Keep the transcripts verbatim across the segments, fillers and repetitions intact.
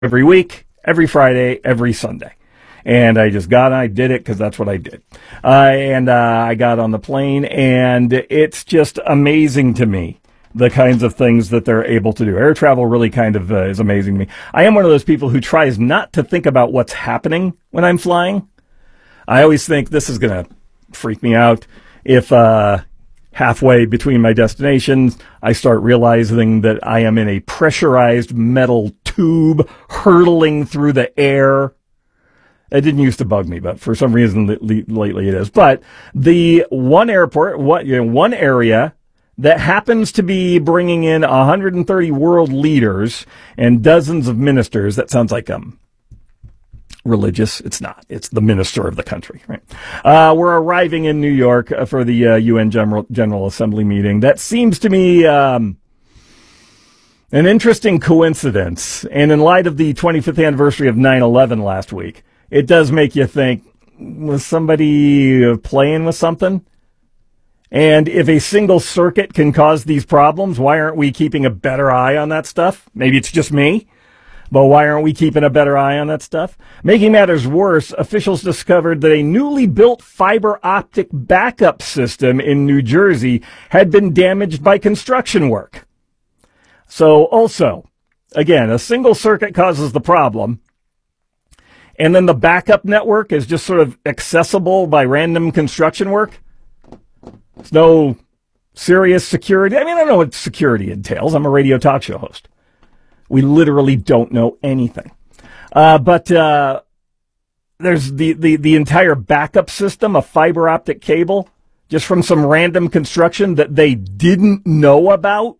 every week, every Friday, every Sunday. And I just got, I did it because that's what I did. Uh, and uh, I got on the plane, and it's just amazing to me, the kinds of things that they're able to do. Air travel really kind of uh, is amazing to me. I am one of those people who tries not to think about what's happening when I'm flying. I always think this is going to freak me out if uh, halfway between my destinations, I start realizing that I am in a pressurized metal tube hurtling through the air. It didn't used to bug me, but for some reason lately it is. But the one airport, what you know, one area that happens to be bringing in one hundred thirty world leaders and dozens of ministers. That sounds like um religious. It's not. It's the minister of the country, right? Uh, we're arriving in New York for the uh, U N General General Assembly meeting. That seems to me um, an interesting coincidence. And in light of the twenty-fifth anniversary of nine eleven last week, it does make you think, was somebody playing with something? And if a single circuit can cause these problems, why aren't we keeping a better eye on that stuff? Maybe it's just me, but why aren't we keeping a better eye on that stuff? Making matters worse, officials discovered that a newly built fiber optic backup system in New Jersey had been damaged by construction work. So also, again, a single circuit causes the problem. And then the backup network is just sort of accessible by random construction work. There's no serious security. I mean, I don't know what security entails. I'm a radio talk show host. We literally don't know anything. Uh, but uh, there's the, the, the entire backup system, a fiber optic cable, just from some random construction that they didn't know about.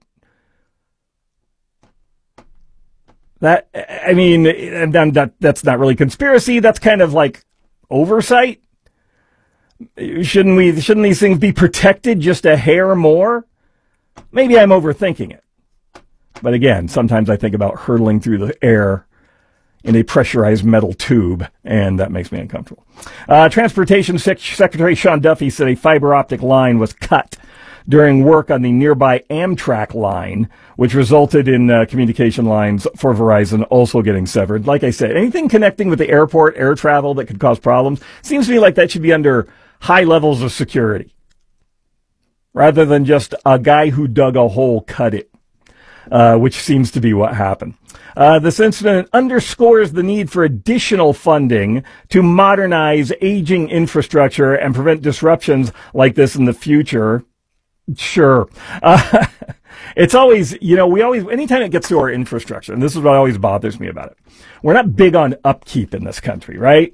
That, I mean, that, that's not really conspiracy. That's kind of like oversight. Shouldn't we, shouldn't these things be protected just a hair more? Maybe I'm overthinking it. But again, sometimes I think about hurtling through the air in a pressurized metal tube, and that makes me uncomfortable. Uh, Transportation Sec- Secretary Sean Duffy said a fiber optic line was cut during work on the nearby Amtrak line, which resulted in uh, communication lines for Verizon also getting severed. Like I said, anything connecting with the airport, air travel that could cause problems, seems to me like that should be under high levels of security, rather than just a guy who dug a hole cut it, uh, which seems to be what happened. Uh, this incident underscores the need for additional funding to modernize aging infrastructure and prevent disruptions like this in the future. Sure. Uh, it's always, you know, we always, anytime it gets to our infrastructure, and this is what always bothers me about it, we're not big on upkeep in this country, right?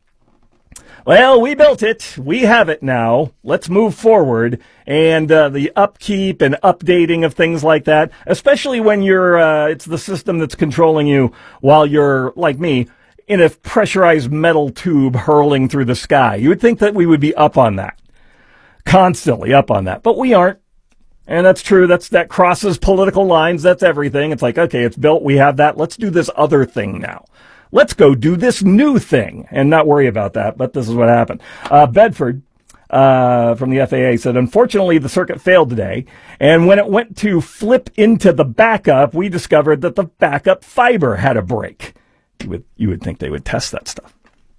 Well, we built it. We have it now. Let's move forward. And uh, the upkeep and updating of things like that, especially when you're, uh, it's the system that's controlling you while you're, like me, in a pressurized metal tube hurling through the sky. You would think that we would be up on that. Constantly up on that, but we aren't. And that's true. That's, that crosses political lines. That's everything. It's like, okay, it's built. We have that. Let's do this other thing now. Let's go do this new thing and not worry about that. But this is what happened. Uh, Bedford, uh, from the F A A said, unfortunately, the circuit failed today. And when it went to flip into the backup, we discovered that the backup fiber had a break. You would, you would think they would test that stuff.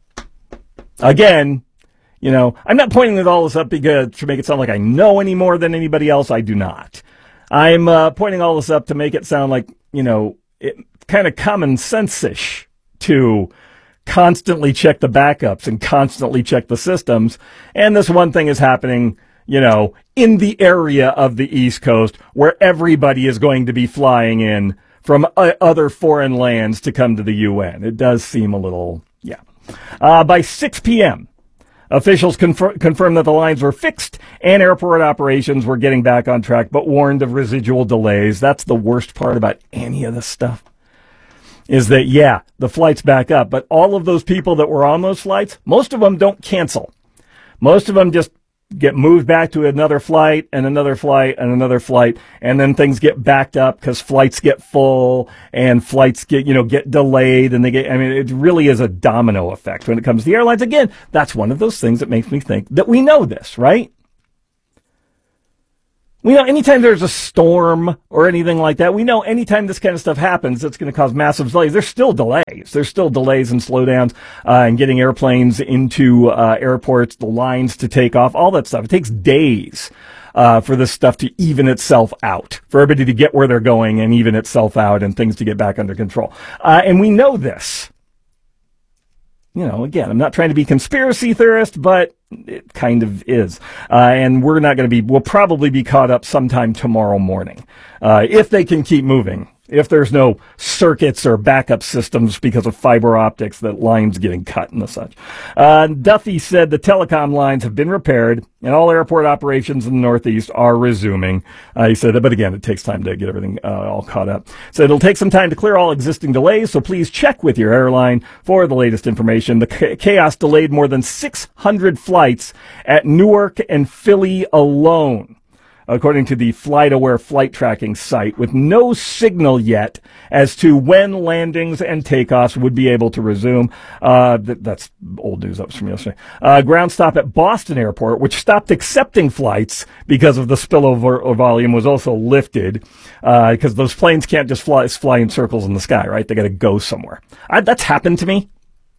Again, you know, I'm not pointing all this up because to make it sound like I know any more than anybody else. I do not. I'm uh, pointing all this up to make it sound like, you know, it kind of common sense-ish to constantly check the backups and constantly check the systems. And this one thing is happening, you know, in the area of the East Coast where everybody is going to be flying in from uh, other foreign lands to come to the U N. It does seem a little, yeah. Uh, by six p.m., officials confir- confirmed that the lines were fixed and airport operations were getting back on track, but warned of residual delays. That's the worst part about any of this stuff, is that, yeah, the flight's back up, but all of those people that were on those flights, most of them don't cancel. Most of them just get moved back to another flight and another flight and another flight, and then things get backed up because flights get full and flights get, you know, get delayed, and they get, I mean, it really is a domino effect when it comes to the airlines. Again, that's one of those things that makes me think that we know this, right? We know anytime there's a storm or anything like that, we know anytime this kind of stuff happens, it's going to cause massive delays. There's still delays. There's still delays and slowdowns uh, in getting airplanes into uh, airports, the lines to take off, all that stuff. It takes days uh, for this stuff to even itself out, for everybody to get where they're going and even itself out and things to get back under control. Uh, and we know this. You know, again, I'm not trying to be conspiracy theorist, but it kind of is. Uh, and we're not going to be, we'll probably be caught up sometime tomorrow morning. Uh, if they can keep moving. If there's no circuits or backup systems because of fiber optics, that lines getting cut and the such. Uh, Duffy said the telecom lines have been repaired and all airport operations in the Northeast are resuming. Uh, he said, but again, it takes time to get everything uh, all caught up. So it'll take some time to clear all existing delays, so please check with your airline for the latest information. The chaos delayed more than six hundred flights at Newark and Philly alone, according to the FlightAware flight tracking site, with no signal yet as to when landings and takeoffs would be able to resume. Uh, th- that's old news. That was from yesterday. Uh, ground stop at Boston Airport, which stopped accepting flights because of the spillover volume, was also lifted uh, because those planes can't just fly, fly in circles in the sky, right? They got to go somewhere. I, that's happened to me.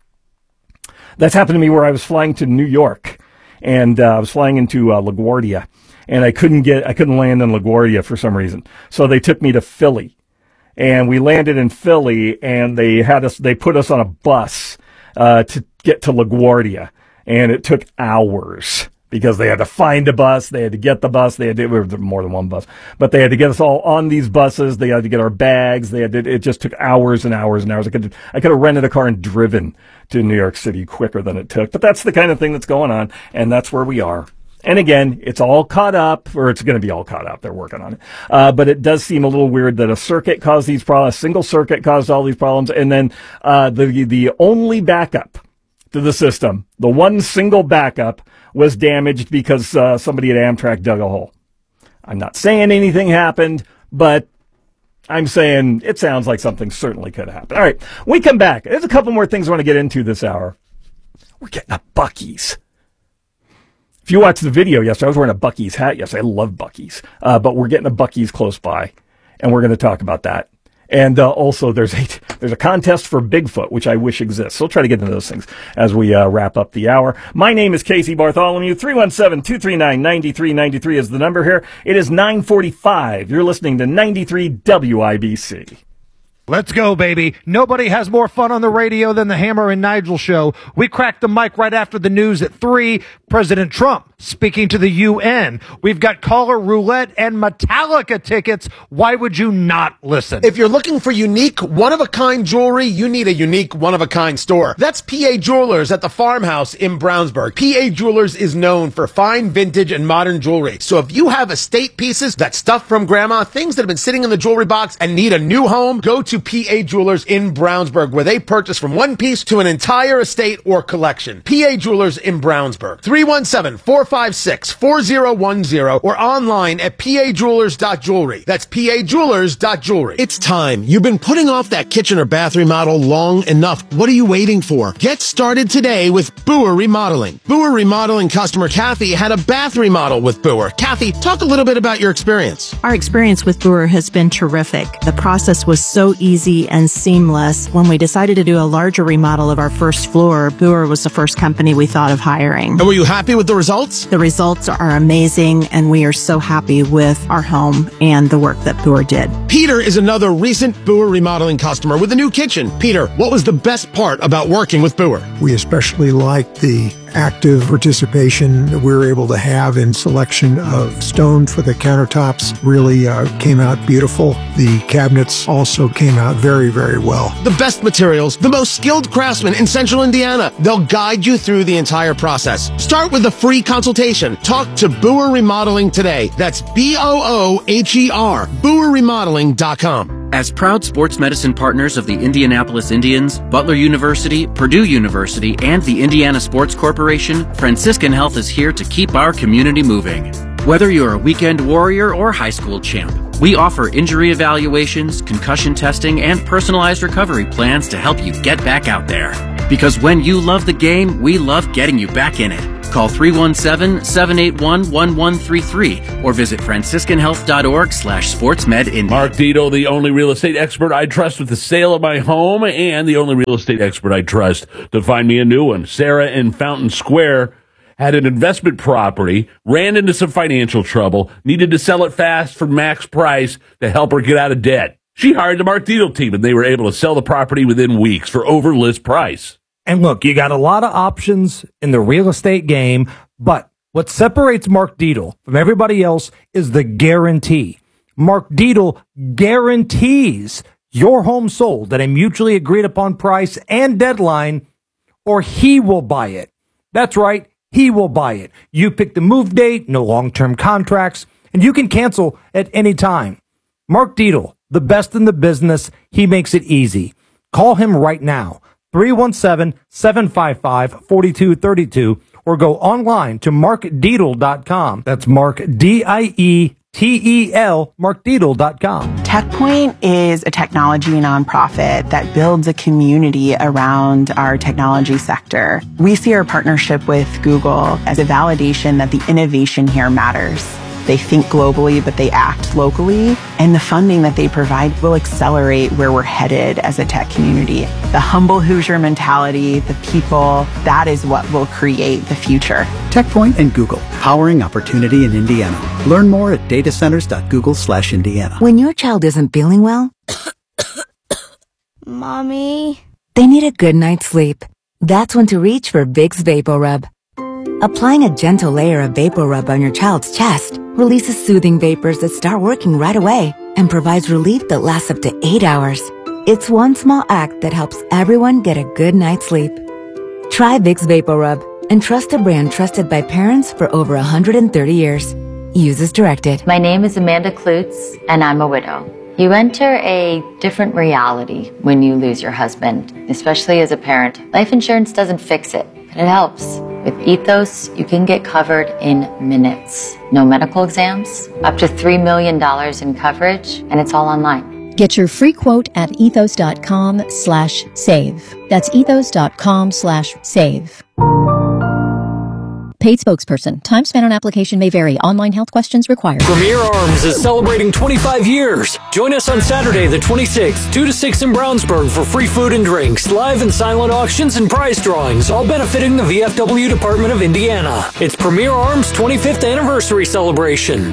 That's happened to me where I was flying to New York, and uh, I was flying into uh, LaGuardia. And I couldn't get, I couldn't land in LaGuardia for some reason. So they took me to Philly, and we landed in Philly, and they had us, they put us on a bus, uh, to get to LaGuardia. And it took hours because they had to find a bus. They had to get the bus. They had to, there more than one bus, but they had to get us all on these buses. They had to get our bags. They had to, it just took hours and hours and hours. I could, I could have rented a car and driven to New York City quicker than it took, but that's the kind of thing that's going on. And that's where we are. And again, it's all caught up, or it's going to be all caught up. They're working on it. Uh, but it does seem a little weird that a circuit caused these problems, a single circuit caused all these problems, and then uh, the the only backup to the system, the one single backup, was damaged because uh, somebody at Amtrak dug a hole. I'm not saying anything happened, but I'm saying it sounds like something certainly could happen. All right, when we come back, there's a couple more things I want to get into this hour. We're getting a Buc-ee's. If you watched the video yesterday, I was wearing a Buc-ee's hat yesterday. I love Buc-ee's. Uh, but we're getting a Buc-ee's close by, and we're going to talk about that. And uh, also, there's a there's a contest for Bigfoot, which I wish exists. So we'll try to get into those things as we uh, wrap up the hour. My name is Casey Bartholomew. three one seven, two three nine, nine three nine three is the number here. It is nine forty-five. You're listening to ninety-three W I B C. Let's go, baby. Nobody has more fun on the radio than the Hammer and Nigel show. We cracked the mic right after the news at three. President Trump speaking to the U N. We've got caller roulette and Metallica tickets. Why would you not listen? If you're looking for unique, one-of-a-kind jewelry, you need a unique, one-of-a-kind store. That's P A Jewelers at the Farmhouse in Brownsburg. P A Jewelers is known for fine vintage and modern jewelry. So if you have estate pieces, that stuff from grandma, things that have been sitting in the jewelry box and need a new home, go to P A Jewelers in Brownsburg, where they purchase from one piece to an entire estate or collection. P A Jewelers in Brownsburg. three one seven, four five six, four zero one zero or online at p a jewelers dot jewelry. That's p a jewelers dot jewelry. It's time. You've been putting off that kitchen or bath remodel long enough. What are you waiting for? Get started today with Boer Remodeling. Boer Remodeling customer Kathy had a bath remodel with Boer. Kathy, talk a little bit about your experience. Our experience with Boer has been terrific. The process was so easy and seamless. When we decided to do a larger remodel of our first floor, Boer was the first company we thought of hiring. And were you happy with the results? The results are amazing, and we are so happy with our home and the work that Boer did. Peter is another recent Boer Remodeling customer with a new kitchen. Peter, what was the best part about working with Boer? We especially liked the active participation that we were able to have in selection of stone for the countertops. Really uh, came out beautiful. The cabinets also came out very, very well. The best materials, the most skilled craftsmen in Central Indiana. They'll guide you through the entire process. Start with a free consultation. Talk to Boer Remodeling today. That's B O O H E R, boer remodeling dot com. As proud sports medicine partners of the Indianapolis Indians, Butler University, Purdue University, and the Indiana Sports Corporation, Franciscan Health is here to keep our community moving. Whether you're a weekend warrior or high school champ, we offer injury evaluations, concussion testing, and personalized recovery plans to help you get back out there. Because when you love the game, we love getting you back in it. Call three one seven, seven eight one, one one three three or visit franciscan health dot org slash sportsmedindy. Mark Dito, the only real estate expert I trust with the sale of my home, and the only real estate expert I trust to find me a new one. Sarah in Fountain Square had an investment property, ran into some financial trouble, needed to sell it fast for max price to help her get out of debt. She hired the Mark Dito team, and they were able to sell the property within weeks for over list price. And look, you got a lot of options in the real estate game, but what separates Mark Dito from everybody else is the guarantee. Mark Dito guarantees your home sold at a mutually agreed upon price and deadline, or he will buy it. That's right. He will buy it. You pick the move date, no long-term contracts, and you can cancel at any time. Mark Dito, the best in the business. He makes it easy. Call him right now, three one seven, seven five five, four two three two, or go online to mark dietel dot com. That's Mark, D I E T E L, mark dietel dot com. TechPoint is a technology nonprofit that builds a community around our technology sector. We see our partnership with Google as a validation that the innovation here matters. They think globally, but they act locally. And the funding that they provide will accelerate where we're headed as a tech community. The humble Hoosier mentality, the people, that is what will create the future. TechPoint and Google, powering opportunity in Indiana. Learn more at datacenters.google slash Indiana. When your child isn't feeling well, Mommy, they need a good night's sleep. That's when to reach for Vicks VapoRub. Applying a gentle layer of VapoRub on your child's chest releases soothing vapors that start working right away and provides relief that lasts up to eight hours. It's one small act that helps everyone get a good night's sleep. Try Vicks VapoRub and trust a brand trusted by parents for over one hundred thirty years. Use as directed. My name is Amanda Klutz, and I'm a widow. You enter a different reality when you lose your husband, especially as a parent. Life insurance doesn't fix it, but it helps. With Ethos, you can get covered in minutes. No medical exams, up to three million dollars in coverage, and it's all online. Get your free quote at ethos.com slash save. That's ethos.com slash save. Paid spokesperson. Time spent on application may vary. Online health questions required. Premier Arms is celebrating twenty-five years. Join us on Saturday the twenty-sixth, two to six in Brownsburg for free food and drinks, live and silent auctions, and prize drawings, all benefiting the V F W Department of Indiana. It's Premier Arms' twenty-fifth anniversary celebration.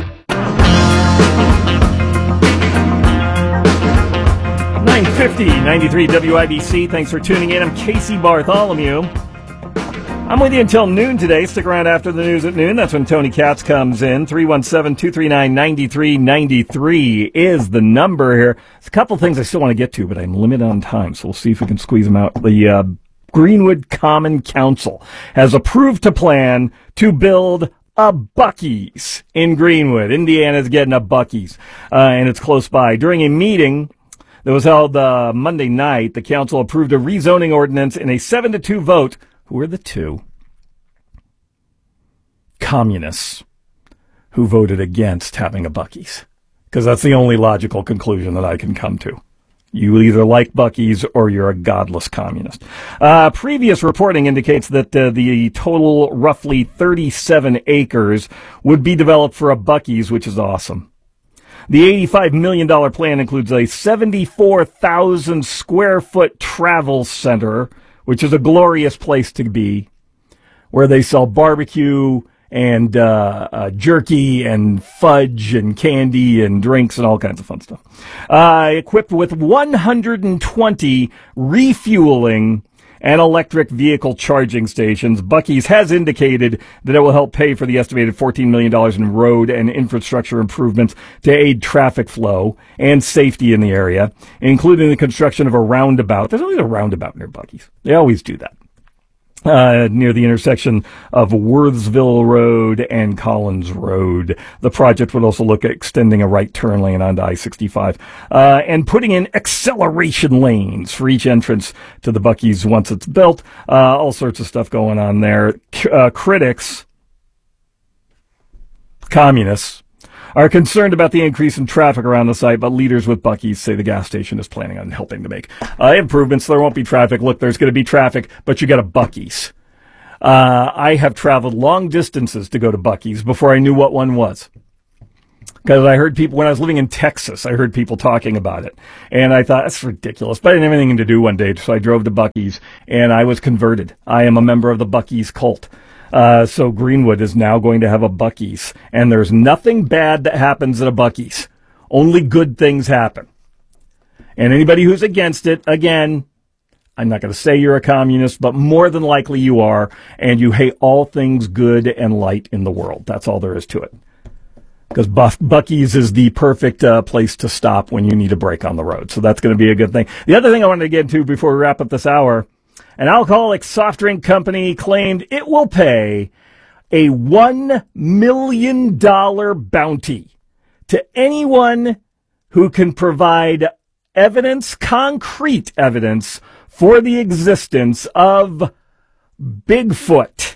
nine fifty, ninety-three W I B C. Thanks for tuning in. I'm Casey Bartholomew. I'm with you until noon today. Stick around after the news at noon. That's when Tony Katz comes in. three one seven, two three nine, nine three nine three is the number here. There's a couple things I still want to get to, but I'm limited on time, so we'll see if we can squeeze them out. The uh, Greenwood Common Council has approved a plan to build a Buc-ee's in Greenwood. Indiana's getting a Buc-ee's, uh, and it's close by. During a meeting that was held uh, Monday night, the council approved a rezoning ordinance in a seven to two vote. Who are the two? Communists who voted against having a Buc-ee's. Because that's the only logical conclusion that I can come to. You either like Buc-ee's or you're a godless communist. Uh, previous reporting indicates that uh, the total roughly thirty-seven acres would be developed for a Buc-ee's, which is awesome. The eighty-five million dollars plan includes a seventy-four thousand square foot travel center, which is a glorious place to be, where they sell barbecue and uh, uh, jerky and fudge and candy and drinks and all kinds of fun stuff. Uh, equipped with one hundred twenty refueling and electric vehicle charging stations, Buc-ee's has indicated that it will help pay for the estimated fourteen million dollars in road and infrastructure improvements to aid traffic flow and safety in the area, including the construction of a roundabout. There's always a roundabout near Buc-ee's. They always do that. Uh, near the intersection of Worthsville Road and Collins Road. The project would also look at extending a right turn lane onto I sixty-five, uh, and putting in acceleration lanes for each entrance to the Buc-ee's once it's built. Uh, all sorts of stuff going on there. C- uh, critics, communists, are concerned about the increase in traffic around the site, but leaders with Buc-ee's say the gas station is planning on helping to make uh, improvements. There won't be traffic. Look, there's going to be traffic, but you got a Buc-ee's. Uh, I have traveled long distances to go to Buc-ee's before I knew what one was. Because I heard people, when I was living in Texas, I heard people talking about it. And I thought, that's ridiculous. But I didn't have anything to do one day, so I drove to Buc-ee's, and I was converted. I am a member of the Buc-ee's cult. Uh, so Greenwood is now going to have a Buc-ee's. And there's nothing bad that happens at a Buc-ee's. Only good things happen. And anybody who's against it, again, I'm not going to say you're a communist, but more than likely you are, and you hate all things good and light in the world. That's all there is to it. Because Buff- Buc-ee's is the perfect uh, place to stop when you need a break on the road. So that's going to be a good thing. The other thing I wanted to get into before we wrap up this hour, an alcoholic soft drink company claimed it will pay a one million dollars bounty to anyone who can provide evidence, concrete evidence, for the existence of Bigfoot.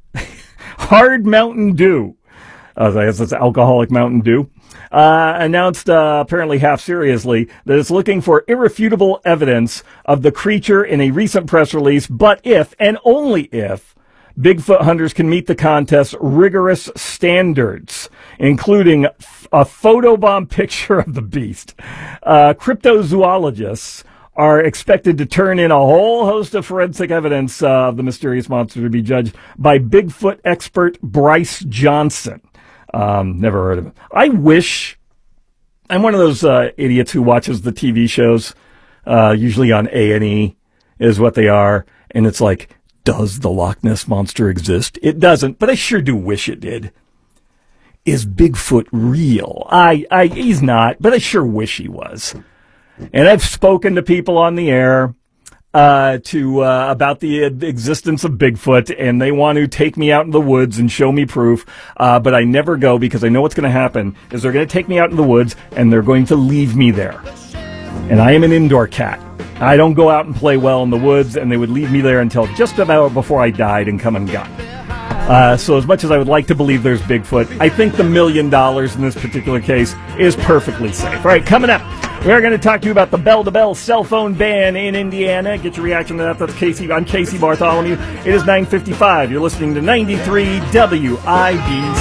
Hard Mountain Dew. Uh, I guess it's alcoholic Mountain Dew. Uh, announced, uh, apparently half seriously, that it's looking for irrefutable evidence of the creature in a recent press release, but if, and only if, Bigfoot hunters can meet the contest's rigorous standards, including f- a photobomb picture of the beast. Uh, cryptozoologists are expected to turn in a whole host of forensic evidence uh, of the mysterious monster to be judged by Bigfoot expert Bryce Johnson. Um, never heard of him. I wish, I'm one of those uh, idiots who watches the T V shows, uh, usually on A and E is what they are, and it's like, does the Loch Ness Monster exist? It doesn't, but I sure do wish it did. Is Bigfoot real? I, I, he's not, but I sure wish he was. And I've spoken to people on the air uh, to uh, about the existence of Bigfoot, and they want to take me out in the woods and show me proof, uh, but I never go because I know what's going to happen is they're going to take me out in the woods, and they're going to leave me there. And I am an indoor cat. I don't go out and play well in the woods, and they would leave me there until just about before I died and come and got me. Uh, so as much as I would like to believe there's Bigfoot, I think the million dollars in this particular case is perfectly safe. All right, coming up, we are going to talk to you about the bell-to-bell cell phone ban in Indiana. Get your reaction to that. That's Casey. I'm Casey Bartholomew. It is nine fifty-five. You're listening to ninety-three W I B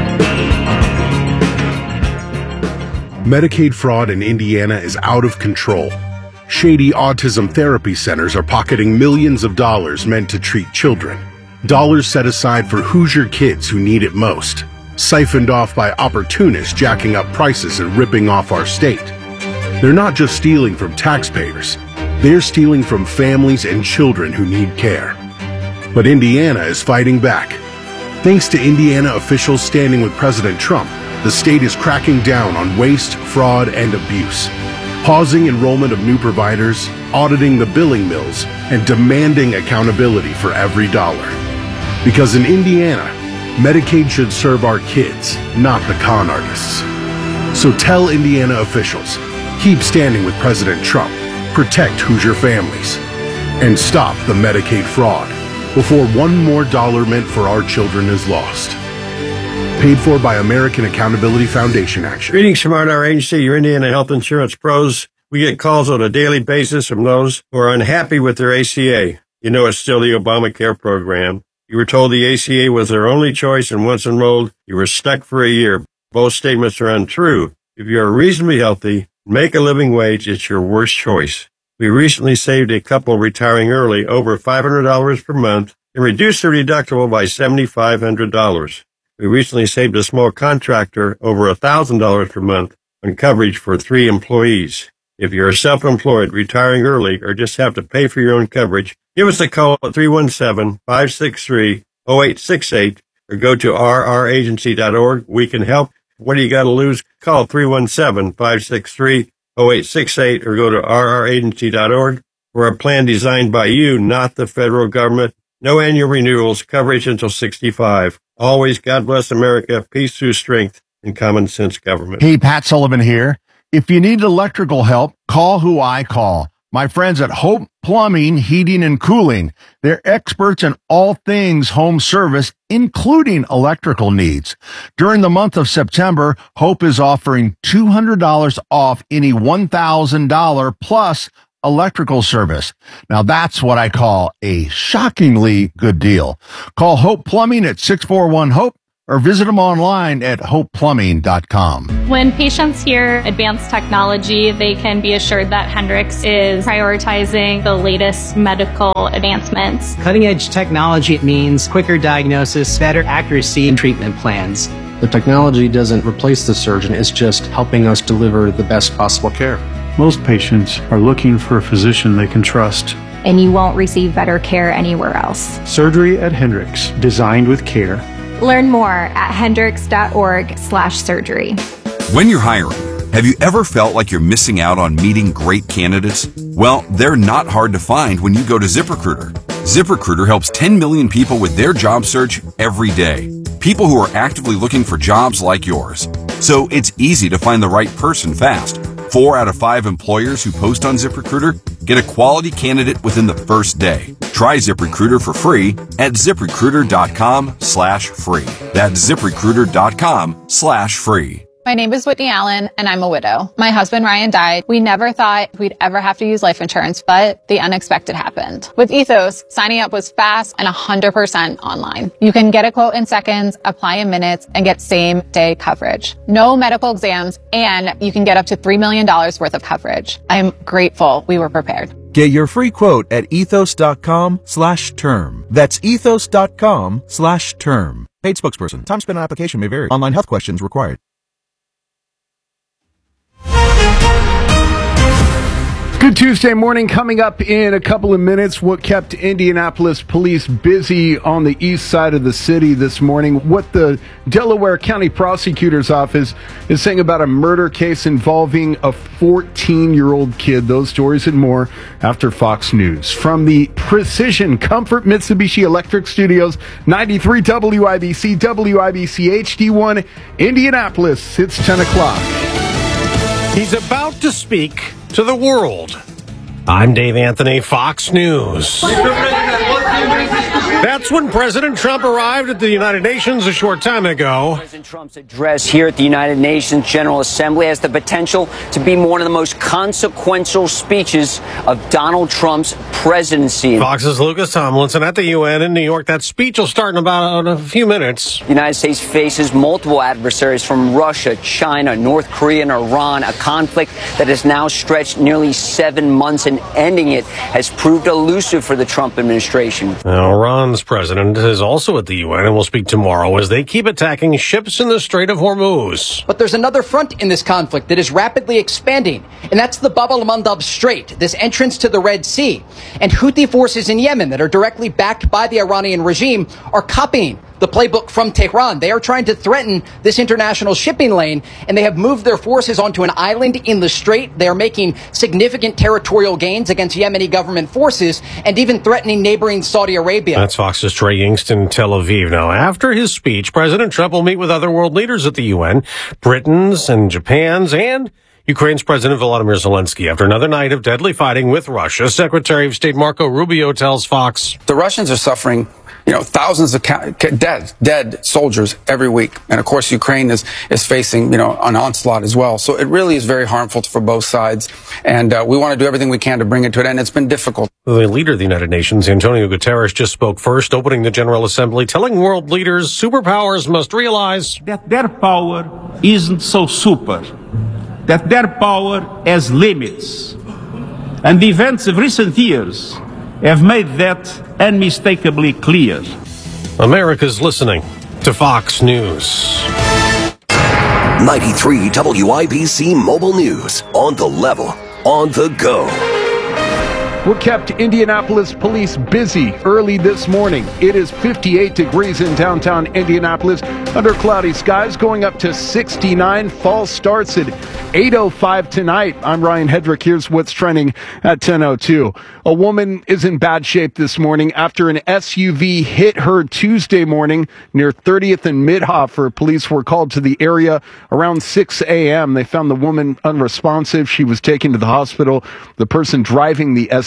C. Medicaid fraud in Indiana is out of control. Shady autism therapy centers are pocketing millions of dollars meant to treat children. Dollars set aside for Hoosier kids who need it most, siphoned off by opportunists jacking up prices and ripping off our state. They're not just stealing from taxpayers, they're stealing from families and children who need care. But Indiana is fighting back. Thanks to Indiana officials standing with President Trump, the state is cracking down on waste, fraud, and abuse, pausing enrollment of new providers, auditing the billing mills, and demanding accountability for every dollar. Because in Indiana, Medicaid should serve our kids, not the con artists. So tell Indiana officials, keep standing with President Trump, protect Hoosier families, and stop the Medicaid fraud before one more dollar meant for our children is lost. Paid for by American Accountability Foundation Action. Greetings from our agency, your Indiana Health Insurance Pros. We get calls on a daily basis from those who are unhappy with their A C A. You know it's still the Obamacare program. You were told the A C A was their only choice, and once enrolled, you were stuck for a year. Both statements are untrue. If you are reasonably healthy, make a living wage, it's your worst choice. We recently saved a couple retiring early over five hundred dollars per month and reduced their deductible by seven thousand five hundred dollars. We recently saved a small contractor over one thousand dollars per month on coverage for three employees. If you're self-employed, retiring early, or just have to pay for your own coverage, give us a call at three one seven, five six three, zero eight six eight or go to r r agency dot org. We can help. What do you got to lose? Call three one seven, five six three, zero eight six eight or go to r r agency dot org. We're a plan designed by you, not the federal government. No annual renewals, coverage until sixty-five. Always God bless America, peace through strength, and common sense government. Hey, Pat Sullivan here. If you need electrical help, call who I call. My friends at Hope Plumbing, Heating, and Cooling. They're experts in all things home service, including electrical needs. During the month of September, Hope is offering two hundred dollars off any one thousand dollars plus electrical service. Now that's what I call a shockingly good deal. Call Hope Plumbing at six four one HOPE or visit them online at hope plumbing dot com. When patients hear advanced technology, they can be assured that Hendrix is prioritizing the latest medical advancements. Cutting-edge technology means quicker diagnosis, better accuracy in treatment plans. The technology doesn't replace the surgeon, it's just helping us deliver the best possible care. Most patients are looking for a physician they can trust. And you won't receive better care anywhere else. Surgery at Hendrix, designed with care. Learn more at hendrix.org slash surgery. When you're hiring, have you ever felt like you're missing out on meeting great candidates? Well, they're not hard to find when you go to ZipRecruiter. ZipRecruiter helps ten million people with their job search every day. People who are actively looking for jobs like yours. So it's easy to find the right person fast. Four out of five employers who post on ZipRecruiter get a quality candidate within the first day. Try ZipRecruiter for free at ZipRecruiter.com slash free. That's ZipRecruiter.com slash free. My name is Whitney Allen, and I'm a widow. My husband, Ryan, died. We never thought we'd ever have to use life insurance, but the unexpected happened. With Ethos, signing up was fast and one hundred percent online. You can get a quote in seconds, apply in minutes, and get same-day coverage. No medical exams, and you can get up to three million dollars worth of coverage. I'm grateful we were prepared. Get your free quote at ethos.com slash term. That's ethos.com slash term. Paid spokesperson. Time spent on application may vary. Online health questions required. Good Tuesday morning. Coming up in a couple of minutes, what kept Indianapolis police busy on the east side of the city this morning, what the Delaware County Prosecutor's Office is saying about a murder case involving a fourteen-year-old kid. Those stories and more after Fox News. From the Precision Comfort Mitsubishi Electric Studios, ninety-three W I B C, W I B C H D one, Indianapolis. It's ten o'clock. He's about to speak to the world. I'm Dave Anthony, Fox News. That's when President Trump arrived at the United Nations a short time ago. President Trump's address here at the United Nations General Assembly has the potential to be one of the most consequential speeches of Donald Trump's presidency. Fox's Lucas Tomlinson at the U N in New York. That speech will start in about a few minutes. The United States faces multiple adversaries from Russia, China, North Korea, and Iran, a conflict that has now stretched nearly seven months, and ending it has proved elusive for the Trump administration. Now, Iran's president is also at the U N and will speak tomorrow as they keep attacking ships in the Strait of Hormuz. But there's another front in this conflict that is rapidly expanding, and that's the Bab al-Mandab Strait, this entrance to the Red Sea. And Houthi forces in Yemen that are directly backed by the Iranian regime are copying the playbook from Tehran. They are trying to threaten this international shipping lane, and they have moved their forces onto an island in the strait. They are making significant territorial gains against Yemeni government forces and even threatening neighboring Saudi Arabia. That's Fox's Trey Yingst in Tel Aviv. Now, after his speech, President Trump will meet with other world leaders at the U N, Britain's and Japan's, and Ukraine's President Volodymyr Zelensky. After another night of deadly fighting with Russia, Secretary of State Marco Rubio tells Fox, the Russians are suffering, you know, thousands of ca- ca- dead, dead soldiers every week. And of course, Ukraine is, is facing, you know, an onslaught as well. So it really is very harmful for both sides. And uh, we want to do everything we can to bring it to an end. It's been difficult. The leader of the United Nations, Antonio Guterres, just spoke first, opening the General Assembly, telling world leaders superpowers must realize that their power isn't so super, that their power has limits. And the events of recent years have made that unmistakably clear. America's listening to Fox News. ninety-three W I B C Mobile News. On the level, on the go. What kept Indianapolis police busy early this morning? It is fifty-eight degrees in downtown Indianapolis under cloudy skies, going up to sixty-nine. Fall starts at eight oh five tonight. I'm Ryan Hedrick. Here's what's trending at ten oh two. A woman is in bad shape this morning after an S U V hit her Tuesday morning near thirtieth and Midhofer. Police were called to the area around six a.m. They found the woman unresponsive. She was taken to the hospital. The person driving the S U V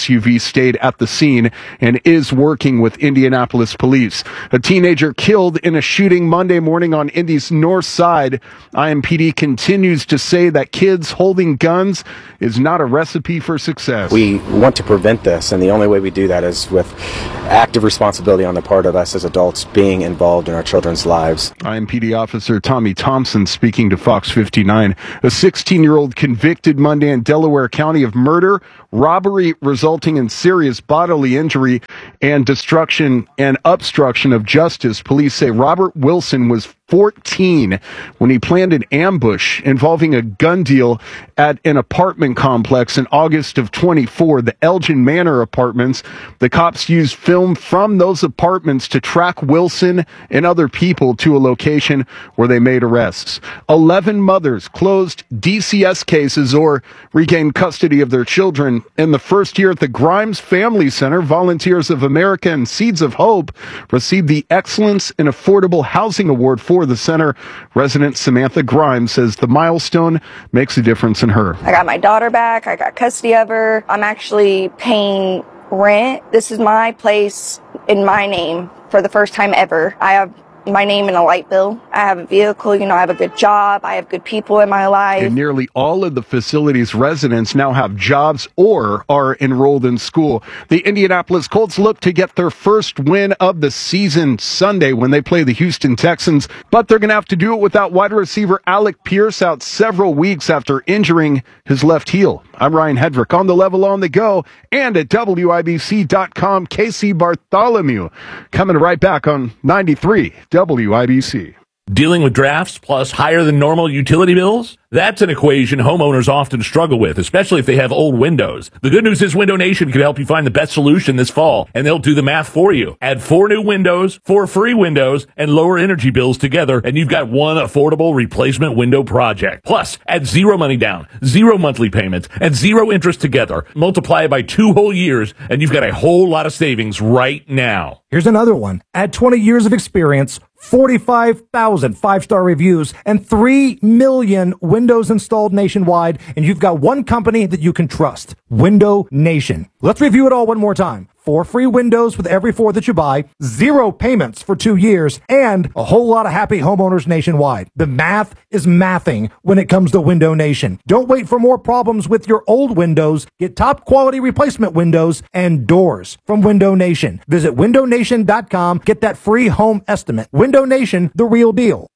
S U V stayed at the scene and is working with Indianapolis police. A teenager killed in a shooting Monday morning on Indy's north side. I M P D continues to say that kids holding guns is not a recipe for success. We want to prevent this, and the only way we do that is with active responsibility on the part of us as adults being involved in our children's lives. I M P D officer Tommy Thompson speaking to Fox fifty-nine. A sixteen-year-old convicted Monday in Delaware County of murder, robbery resulting in serious bodily injury, and destruction and obstruction of justice. Police say Robert Wilson was fourteen when he planned an ambush involving a gun deal at an apartment complex in August of twenty-four, the Elgin Manor apartments. The cops used film from those apartments to track Wilson and other people to a location where they made arrests. eleven mothers closed D C S cases or regained custody of their children in the first year at the Grimes Family Center. Volunteers of America and Seeds of Hope received the Excellence in Affordable Housing Award for the center. Resident Samantha Grimes says the milestone makes a difference in her. I got my daughter back. I got custody of her. I'm actually paying rent. This is my place in my name for the first time ever. I have my name in a light bill. I have a vehicle, you know, I have a good job. I have good people in my life. And nearly all of the facility's residents now have jobs or are enrolled in school. The Indianapolis Colts look to get their first win of the season Sunday when they play the Houston Texans, but they're going to have to do it without wide receiver Alec Pierce out several weeks after injuring his left heel. I'm Ryan Hedrick on the level on the go and at W I B C dot com. Casey Bartholomew coming right back on ninety-three W I B C. Dealing with drafts plus higher than normal utility bills? That's an equation homeowners often struggle with, especially if they have old windows. The good news is Window Nation can help you find the best solution this fall, and they'll do the math for you. Add four new windows, four free windows, and lower energy bills together, and you've got one affordable replacement window project. Plus, add zero money down, zero monthly payments, and zero interest together. Multiply it by two whole years, and you've got a whole lot of savings right now. Here's another one. Add twenty years of experience, forty-five thousand five-star reviews, and three million windows installed nationwide, and you've got one company that you can trust, Window Nation. Let's review it all one more time. Four free windows with every four that you buy, zero payments for two years, and a whole lot of happy homeowners nationwide. The math is mathing when it comes to Window Nation. Don't wait for more problems with your old windows. Get top quality replacement windows and doors from Window Nation. Visit window nation dot com. Get that free home estimate. Window Nation, the real deal.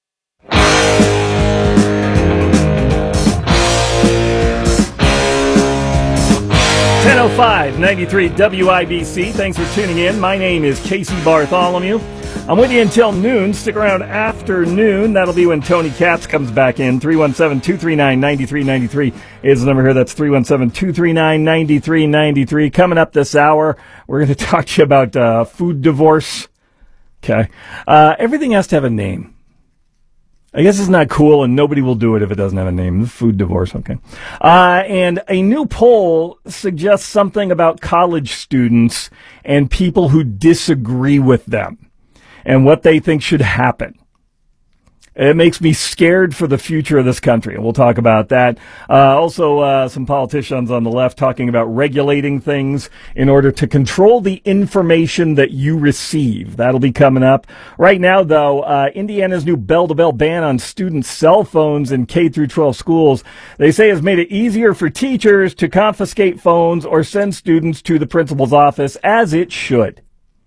ten oh five, ninety-three W I B C. Thanks for tuning in. My name is Casey Bartholomew. I'm with you until noon. Stick around after noon. That'll be when Tony Katz comes back in. three one seven, two three nine, nine three nine three is the number here. That's three one seven, two three nine, nine three nine three. Coming up this hour, we're going to talk to you about uh, food divorce. Okay. Uh, everything has to have a name. I guess it's not cool, and nobody will do it if it doesn't have a name. The food divorce, okay. Uh, and a new poll suggests something about college students and people who disagree with them and what they think should happen. It makes me scared for the future of this country, and we'll talk about that. Uh, also, uh, some politicians on the left talking about regulating things in order to control the information that you receive. That'll be coming up. Right now, though, uh, Indiana's new bell-to-bell ban on student cell phones in K through twelve schools, they say, has made it easier for teachers to confiscate phones or send students to the principal's office, as it should.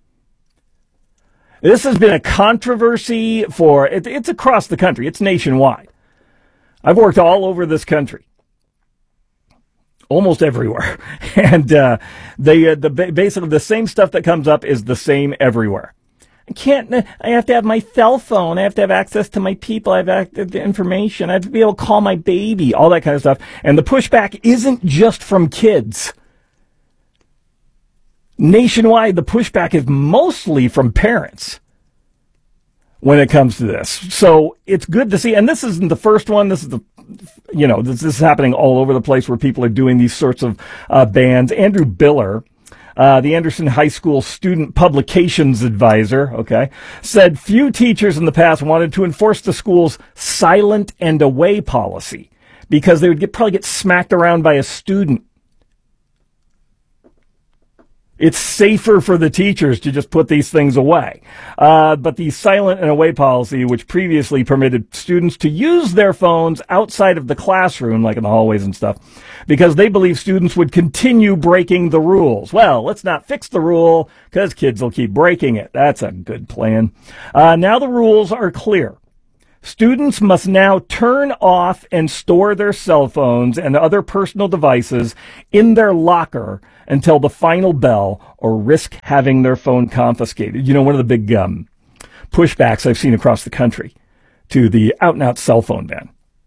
This has been a controversy for, it, it's across the country. It's nationwide. I've worked all over this country. Almost everywhere. And uh, they, uh, the basically the same stuff that comes up is the same everywhere. I can't, I have to have my cell phone. I have to have access to my people. I have access to information. I have to be able to call my baby. All that kind of stuff. And the pushback isn't just from kids. Nationwide, the pushback is mostly from parents when it comes to this. So it's good to see. And this isn't the first one. This is the, you know, this, this is happening all over the place where people are doing these sorts of uh, bans. Andrew Biller, uh, the Anderson High School student publications advisor, okay, said few teachers in the past wanted to enforce the school's silent and away policy because they would get, probably get smacked around by a student. It's safer for the teachers to just put these things away. Uh, but the silent and away policy, which previously permitted students to use their phones outside of the classroom, like in the hallways and stuff, because they believe students would continue breaking the rules. Well, let's not fix the rule because kids will keep breaking it. That's a good plan. Uh, now the rules are clear. Students must now turn off and store their cell phones and other personal devices in their locker until the final bell or risk having their phone confiscated. You know, one of the big um, pushbacks I've seen across the country to the out-and-out cell phone ban.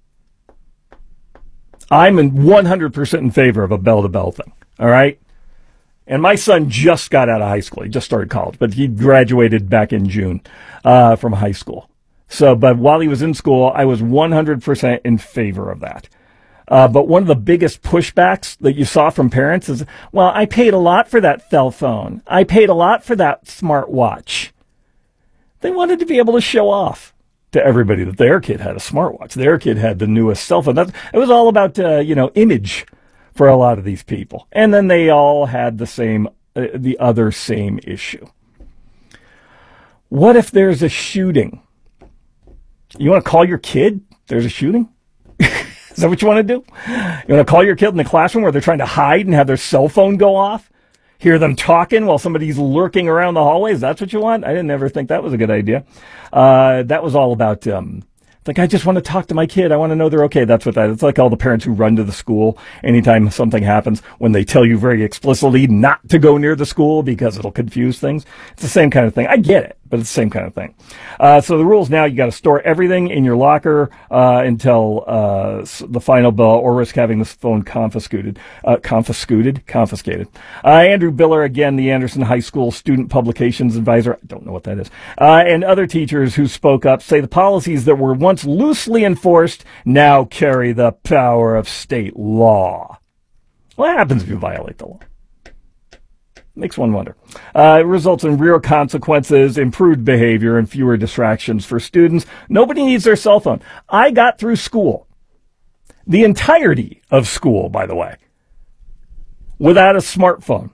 I'm in one hundred percent in favor of a bell-to-bell thing, all right? And my son just got out of high school. He just started college, but he graduated back in June uh, from high school. So, but while he was in school, I was one hundred percent in favor of that. Uh, but one of the biggest pushbacks that you saw from parents is, well, I paid a lot for that cell phone. I paid a lot for that smartwatch. They wanted to be able to show off to everybody that their kid had a smartwatch. Their kid had the newest cell phone. That's, it was all about, uh, you know, image for a lot of these people. And then they all had the same, uh, the other same issue. What if there's a shooting? You want to call your kid? There's a shooting? Is that what you want to do? You want to call your kid in the classroom where they're trying to hide and have their cell phone go off? Hear them talking while somebody's lurking around the hallways? That's what you want? I didn't ever think that was a good idea. Uh, that was all about, um, like, I just want to talk to my kid. I want to know they're okay. That's what that is. It's like all the parents who run to the school anytime something happens when they tell you very explicitly not to go near the school because it'll confuse things. It's the same kind of thing. I get it, but it's the same kind of thing. Uh, so the rules now, you got to store everything in your locker uh, until uh, the final bell or risk having this phone confiscated. Uh, confiscated? Confiscated. Uh, Andrew Biller, again, the Anderson High School Student Publications Advisor. I don't know what that is. Uh, and other teachers who spoke up say the policies that were once loosely enforced now carry the power of state law. What happens if you violate the law? Makes one wonder. Uh, it results in real consequences, improved behavior, and fewer distractions for students. Nobody needs their cell phone. I got through school, the entirety of school, by the way, without a smartphone.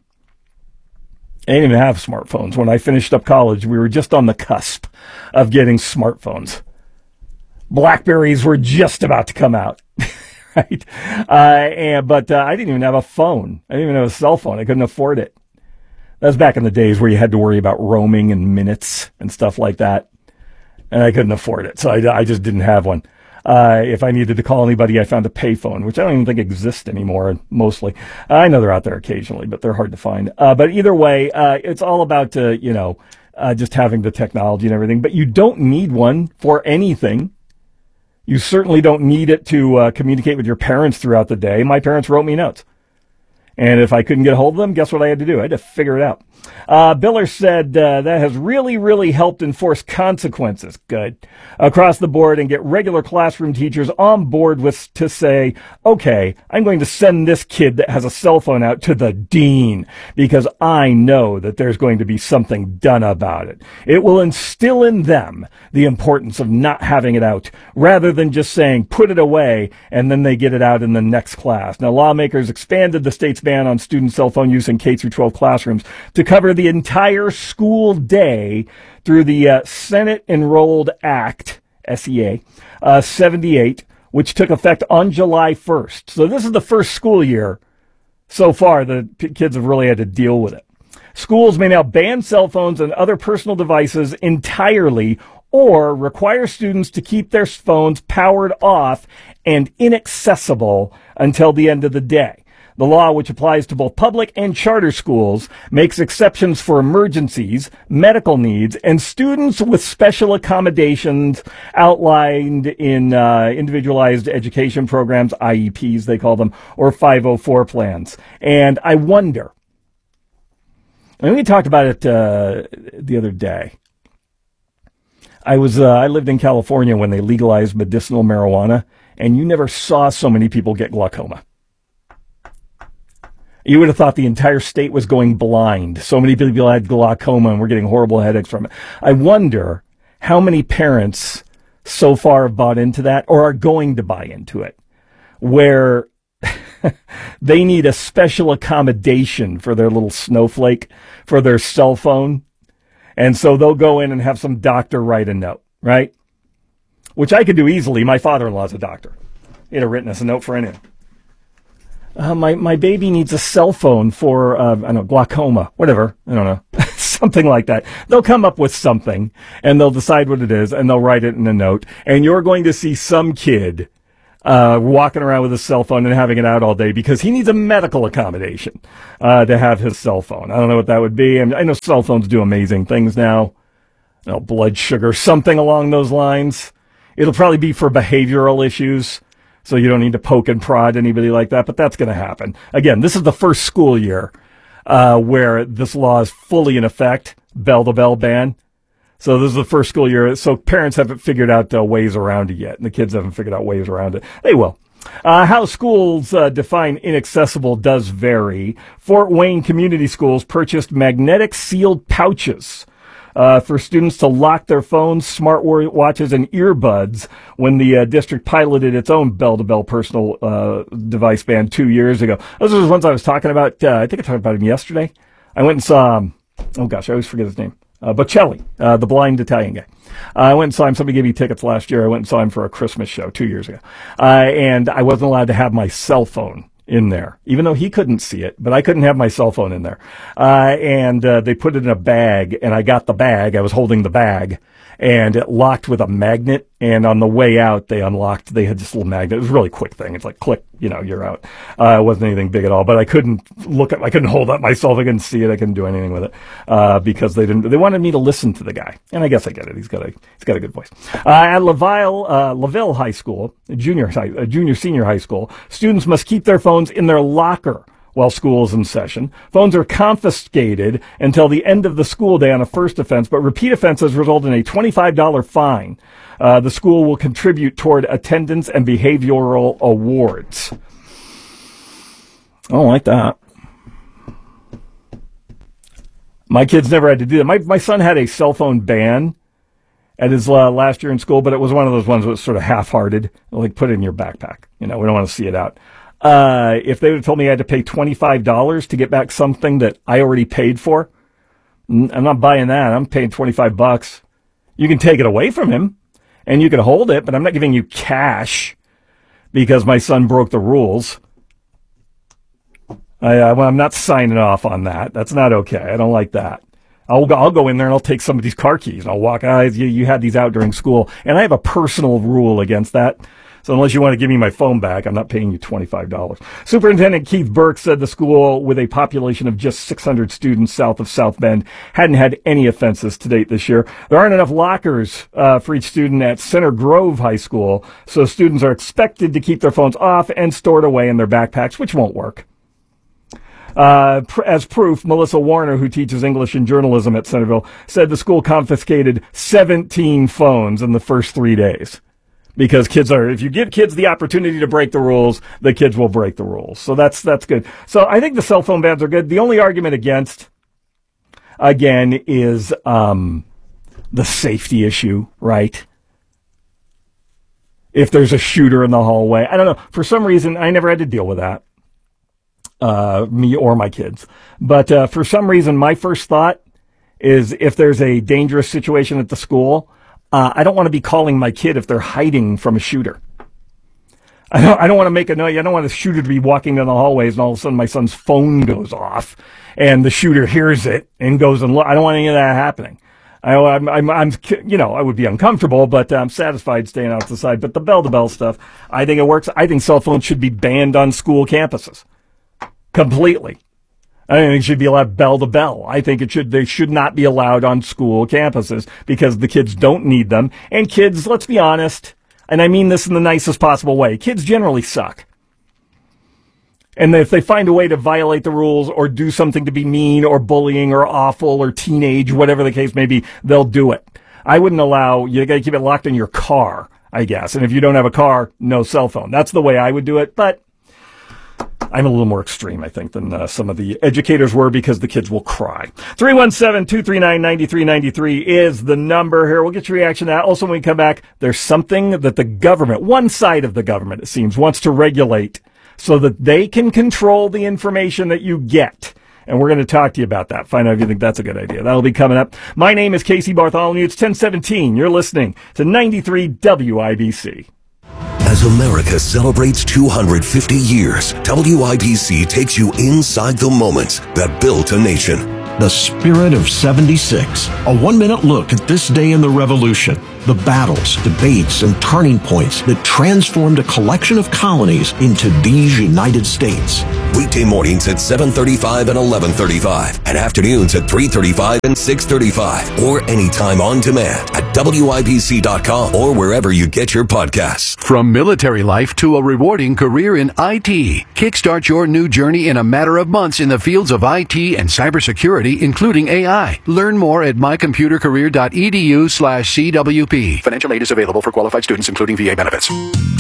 I didn't even have smartphones. When I finished up college, we were just on the cusp of getting smartphones. Blackberries were just about to come out. Right? Uh, and, but uh, I didn't even have a phone. I didn't even have a cell phone. I couldn't afford it. That was back in the days where you had to worry about roaming and minutes and stuff like that. And I couldn't afford it. So I, I just didn't have one. Uh, if I needed to call anybody, I found a payphone, which I don't even think exists anymore, mostly. I know they're out there occasionally, but they're hard to find. Uh, but either way, uh, it's all about, uh, you know, uh, just having the technology and everything. But you don't need one for anything. You certainly don't need it to uh, communicate with your parents throughout the day. My parents wrote me notes. And if I couldn't get a hold of them, guess what I had to do? I had to figure it out. Uh, Biller said uh, that has really, really helped enforce consequences, good, across the board and get regular classroom teachers on board with to say, okay, I'm going to send this kid that has a cell phone out to the dean because I know that there's going to be something done about it. It will instill in them the importance of not having it out rather than just saying, put it away, and then they get it out in the next class. Now, lawmakers expanded the state's ban on student cell phone use in K through twelve classrooms to cover the entire school day through the uh, Senate Enrolled Act, S E A, uh, seventy-eight, which took effect on July first. So this is the first school year so far the p- kids have really had to deal with it. Schools may now ban cell phones and other personal devices entirely or require students to keep their phones powered off and inaccessible until the end of the day. The law, which applies to both public and charter schools, makes exceptions for emergencies, medical needs, and students with special accommodations outlined in uh, individualized education programs, I E Ps they call them, or five oh four plans. And I wonder, and we talked about it uh, the other day. I was uh, I lived in California when they legalized medicinal marijuana, and you never saw so many people get glaucoma. You would have thought the entire state was going blind. So many people had glaucoma and were getting horrible headaches from it. I wonder how many parents so far have bought into that or are going to buy into it, where they need a special accommodation for their little snowflake, for their cell phone. And so they'll go in and have some doctor write a note, right? Which I could do easily. My father-in-law's a doctor. He'd have written us a note for anything. Uh, my, my baby needs a cell phone for, uh, I don't know, glaucoma, whatever. I don't know. Something like that. They'll come up with something, and they'll decide what it is, and they'll write it in a note. And you're going to see some kid uh, walking around with a cell phone and having it out all day because he needs a medical accommodation uh, to have his cell phone. I don't know what that would be. I mean, I know cell phones do amazing things now. You know, blood sugar, something along those lines. It'll probably be for behavioral issues. So you don't need to poke and prod anybody like that, but that's going to happen. Again, this is the first school year uh, where this law is fully in effect, bell-to-bell ban. So this is the first school year. So parents haven't figured out uh, ways around it yet, and the kids haven't figured out ways around it. They will. Uh, how schools uh, define inaccessible does vary. Fort Wayne Community Schools purchased magnetic sealed pouches Uh, for students to lock their phones, smart watches, and earbuds when the uh, district piloted its own bell-to-bell personal uh, device ban two years ago. Those are the ones I was talking about. Uh, I think I talked about him yesterday. I went and saw, um, oh gosh, I always forget his name. Uh, Bocelli, uh, the blind Italian guy. Uh, I went and saw him. Somebody gave me tickets last year. I went and saw him for a Christmas show two years ago. Uh, and I wasn't allowed to have my cell phone in there, even though he couldn't see it, but I couldn't have my cell phone in there. Uh, and, uh, they put it in a bag, and I got the bag. I was holding the bag, and it locked with a magnet. And on the way out, they unlocked, they had this little magnet. It was a really quick thing. It's like, click, you know, you're out. Uh, it wasn't anything big at all, but I couldn't look at, I couldn't hold up myself. I couldn't see it. I couldn't do anything with it, uh, because they didn't, they wanted me to listen to the guy. And I guess I get it. He's got a, he's got a good voice. Uh, at Laville, uh, Laville High School, junior high, uh, junior senior high school, students must keep their phones in their locker while school is in session. Phones are confiscated until the end of the school day on a first offense, but repeat offenses result in a twenty-five dollars fine. Uh, the school will contribute toward attendance and behavioral awards. I don't like that. My kids never had to do that. My, my son had a cell phone ban at his uh, last year in school, but it was one of those ones that was sort of half-hearted. Like, put it in your backpack. You know, we don't want to see it out. Uh, if they would have told me I had to pay twenty-five dollars to get back something that I already paid for, I'm not buying that. I'm paying twenty-five bucks. You can take it away from him and you can hold it, but I'm not giving you cash because my son broke the rules. I, I, I'm not signing off on that. That's not okay. I don't like that. I'll go, I'll go in there and I'll take some of these car keys. I'll walk, ah, you, you had these out during school. And I have a personal rule against that. So unless you want to give me my phone back, I'm not paying you twenty-five dollars. Superintendent Keith Burke said the school, with a population of just six hundred students south of South Bend, hadn't had any offenses to date this year. There aren't enough lockers uh, for each student at Center Grove High School, so students are expected to keep their phones off and stored away in their backpacks, which won't work. Uh, pr- as proof, Melissa Warner, who teaches English and journalism at Centerville, said the school confiscated seventeen phones in the first three days. Because kids are, if you give kids the opportunity to break the rules, the kids will break the rules. So that's, that's good. So I think the cell phone bans are good. The only argument against, again, is, um, the safety issue, right? If there's a shooter in the hallway. I don't know. For some reason, I never had to deal with that. Uh, me or my kids. But, uh, for some reason, my first thought is if there's a dangerous situation at the school, Uh, I don't want to be calling my kid if they're hiding from a shooter. I don't, I don't want to make a noise. I don't want the shooter to be walking down the hallways and all of a sudden my son's phone goes off and the shooter hears it and goes and look. I don't want any of that happening. I, I'm, I'm, I'm, you know, I would be uncomfortable, but I'm satisfied staying out the side. But the bell-to-bell stuff, I think it works. I think cell phones should be banned on school campuses completely. I don't think it should be allowed bell to bell. I think it should, they should not be allowed on school campuses because the kids don't need them. And kids, let's be honest, and I mean this in the nicest possible way, kids generally suck. And if they find a way to violate the rules or do something to be mean or bullying or awful or teenage, whatever the case may be, they'll do it. I wouldn't allow, you gotta keep it locked in your car, I guess. And if you don't have a car, no cell phone. That's the way I would do it, but I'm a little more extreme, I think, than uh, some of the educators were because the kids will cry. three one seven, two three nine, nine three nine three is the number here. We'll get your reaction to that. Also, when we come back, there's something that the government, one side of the government, it seems, wants to regulate so that they can control the information that you get. And we're going to talk to you about that. Find out if you think that's a good idea. That'll be coming up. My name is Casey Bartholomew. It's ten seventeen. You're listening to ninety-three W I B C. As America celebrates two hundred fifty years, W I B C takes you inside the moments that built a nation. The Spirit of seventy-six. A one-minute look at this day in the Revolution. The battles, debates, and turning points that transformed a collection of colonies into these United States. Weekday mornings at seven thirty-five and eleven thirty-five, and afternoons at three thirty-five and six thirty-five, or anytime on demand at W I B C dot com or wherever you get your podcasts. From military life to a rewarding career in I T, kickstart your new journey in a matter of months in the fields of I T and cybersecurity, including A I. Learn more at my computer career dot e d u slash C W P. Financial aid is available for qualified students, including V A benefits.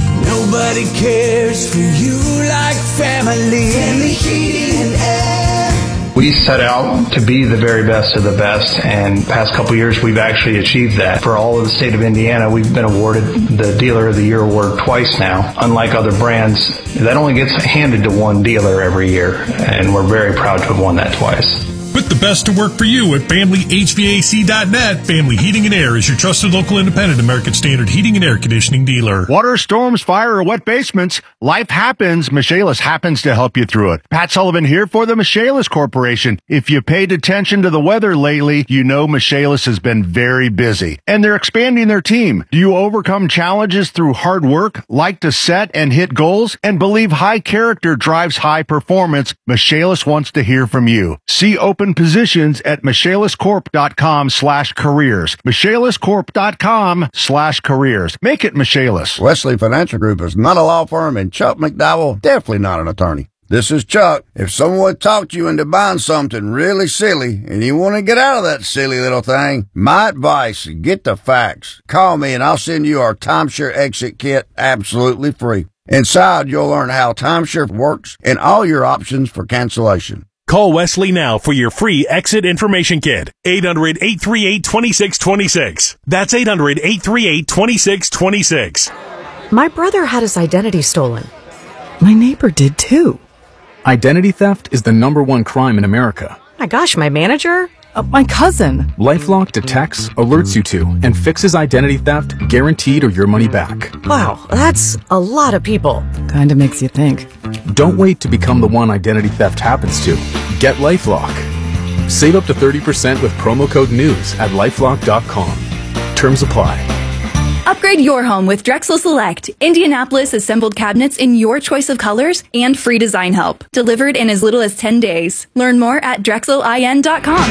Nobody cares for you like family. Family Heating and Air. We set out to be the very best of the best, and past couple years we've actually achieved that. For all of the state of Indiana, we've been awarded the Dealer of the Year award twice now. Unlike other brands, that only gets handed to one dealer every year, and we're very proud to have won that twice. Put the best to work for you at family H V A C dot net. Family Heating and Air is your trusted local independent American Standard heating and air conditioning dealer. Water, storms, fire, or wet basements, life happens. Michaelis happens to help you through it. Pat Sullivan here for the Michaelis Corporation. If you paid attention to the weather lately, you know Michaelis has been very busy, and they're expanding their team. Do you overcome challenges through hard work, like to set and hit goals, and believe high character drives high performance? Michaelis wants to hear from you. See open positions at michaelis corp dot com slash careers. michaelis corp dot com slash careers. Make it Michaelis. Wesley Financial Group is not a law firm, and Chuck McDowell definitely not an attorney. This is Chuck. If someone talked you into buying something really silly and you want to get out of that silly little thing, my advice, get the facts. Call me and I'll send you our timeshare exit kit absolutely free. Inside, you'll learn how timeshare works and all your options for cancellation. Call Wesley now for your free exit information kit. eight hundred, eight three eight, two six two six. That's eight hundred, eight three eight, two six two six. My brother had his identity stolen. My neighbor did too. Identity theft is the number one crime in America. My gosh, my manager? Uh, my cousin. LifeLock detects, alerts you to, and fixes identity theft, guaranteed or your money back. Wow, that's a lot of people. Kinda makes you think. Don't wait to become the one identity theft happens to. Get LifeLock. Save up to thirty percent with promo code NEWS at lifelock dot com. Terms apply. Upgrade your home with Drexel Select. Indianapolis assembled cabinets in your choice of colors and free design help. Delivered in as little as ten days. Learn more at drexel I N dot com.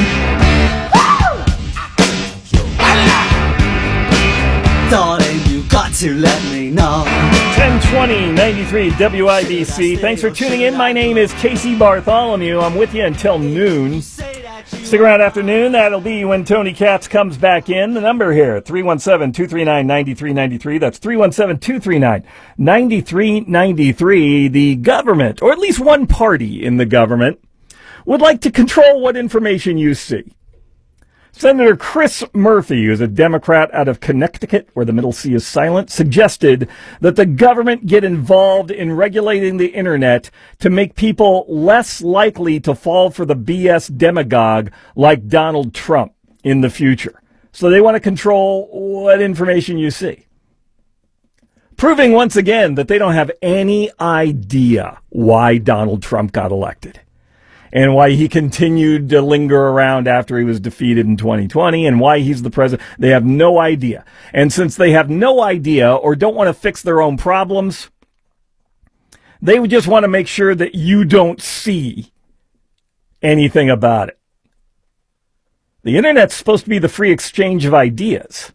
Darling, you got to let me know. ten twenty, ninety-three W I B C. Thanks for tuning in. My name is Casey Bartholomew. I'm with you until noon. Stick around after noon. That'll be when Tony Katz comes back in. The number here, three one seven, two three nine, nine three nine three. That's three one seven, two three nine, nine three nine three. The government, or at least one party in the government, would like to control what information you see. Senator Chris Murphy, who's a Democrat out of Connecticut, where the Middle Sea is silent, suggested that the government get involved in regulating the internet to make people less likely to fall for the B S demagogue like Donald Trump in the future. So they want to control what information you see. Proving once again that they don't have any idea why Donald Trump got elected, and why he continued to linger around after he was defeated in twenty twenty, and why he's the president. They have no idea. And since they have no idea or don't want to fix their own problems, they would just want to make sure that you don't see anything about it. The internet's supposed to be the free exchange of ideas.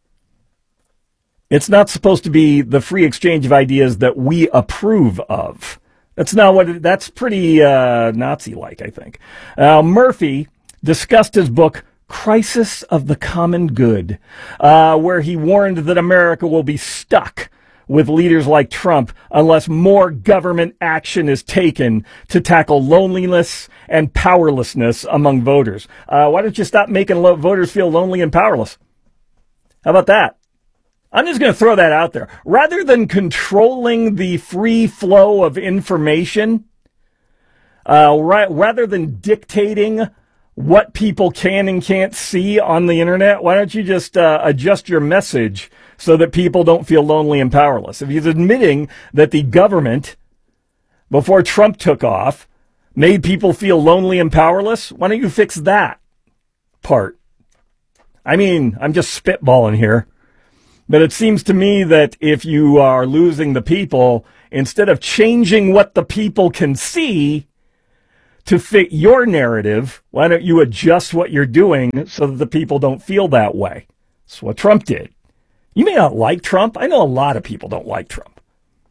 It's not supposed to be the free exchange of ideas that we approve of. That's not what it, that's pretty uh, Nazi-like, I think. Uh, Murphy discussed his book, Crisis of the Common Good, uh, where he warned that America will be stuck with leaders like Trump unless more government action is taken to tackle loneliness and powerlessness among voters. Uh, why don't you stop making lo- voters feel lonely and powerless? How about that? I'm just going to throw that out there. Rather than controlling the free flow of information, uh, ra- rather than dictating what people can and can't see on the internet, why don't you just uh, adjust your message so that people don't feel lonely and powerless? If he's admitting that the government, before Trump took off, made people feel lonely and powerless, why don't you fix that part? I mean, I'm just spitballing here. But it seems to me that if you are losing the people, instead of changing what the people can see to fit your narrative, why don't you adjust what you're doing so that the people don't feel that way? That's what Trump did. You may not like Trump. I know a lot of people don't like Trump.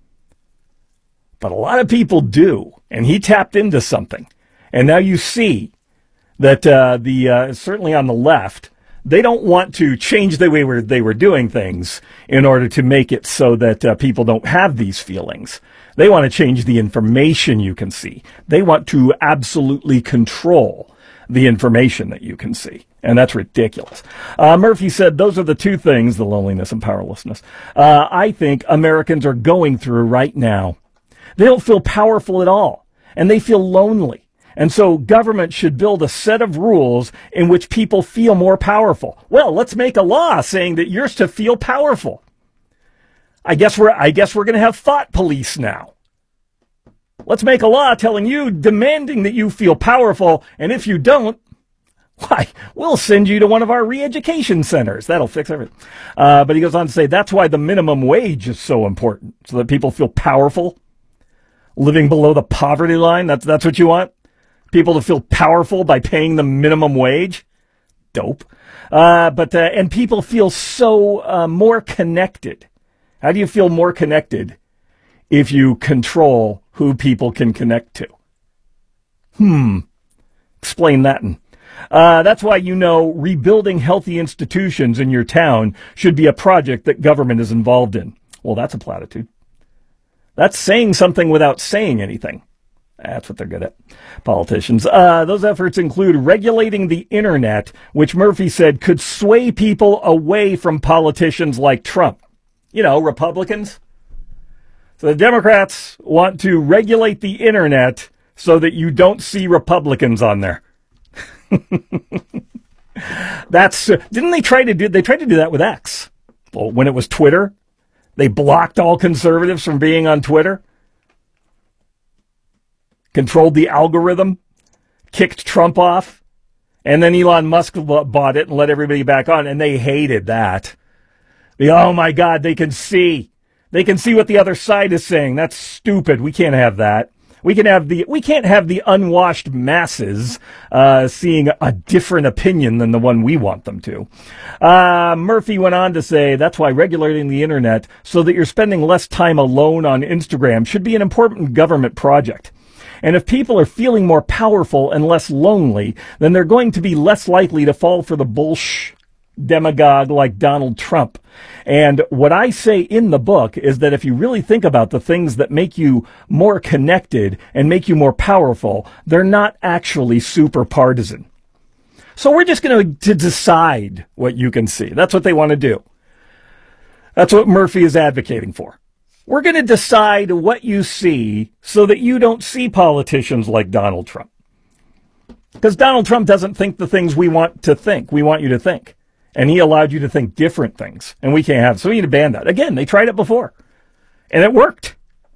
But a lot of people do. And he tapped into something. And now you see that uh, the uh, certainly on the left, they don't want to change the way we're, they were doing things in order to make it so that uh, people don't have these feelings. They want to change the information you can see. They want to absolutely control the information that you can see. And that's ridiculous. Uh, Murphy said those are the two things, the loneliness and powerlessness, uh, I think Americans are going through right now. They don't feel powerful at all, and they feel lonely. And so government should build a set of rules in which people feel more powerful. Well, let's make a law saying that you're to feel powerful. I guess we're I guess we're going to have thought police now. Let's make a law telling you, demanding that you feel powerful, and if you don't, why, we'll send you to one of our re-education centers. That'll fix everything. Uh, but he goes on to say that's why the minimum wage is so important, so that people feel powerful, living below the poverty line. That's that's what you want? People to feel powerful by paying the minimum wage? Dope. Uh, but, uh, and people feel so uh, more connected. How do you feel more connected if you control who people can connect to? Hmm. Explain that. Uh, that's why, you know, rebuilding healthy institutions in your town should be a project that government is involved in. Well, that's a platitude. That's saying something without saying anything. That's what they're good at, politicians. Uh, those efforts include regulating the internet, which Murphy said could sway people away from politicians like Trump. You know, Republicans. So the Democrats want to regulate the internet so that you don't see Republicans on there. That's, uh, didn't they try to do, they tried to do that with X. Well, when it was Twitter, they blocked all conservatives from being on Twitter. Controlled the algorithm, kicked Trump off, and then Elon Musk bought it and let everybody back on, and they hated that. The, oh my God, they can see. They can see what the other side is saying. That's stupid. We can't have that. We can have the we can't have the unwashed masses uh, seeing a different opinion than the one we want them to. Uh, Murphy went on to say that's why regulating the internet so that you're spending less time alone on Instagram should be an important government project. And if people are feeling more powerful and less lonely, then they're going to be less likely to fall for the bullsh demagogue like Donald Trump. And what I say in the book is that if you really think about the things that make you more connected and make you more powerful, they're not actually super partisan. So we're just going to decide what you can see. That's what they want to do. That's what Murphy is advocating for. We're going to decide what you see so that you don't see politicians like Donald Trump. Because Donald Trump doesn't think the things we want to think. We want you to think. And he allowed you to think different things. And we can't have it. So we need to ban that. Again, they tried it before. And it worked.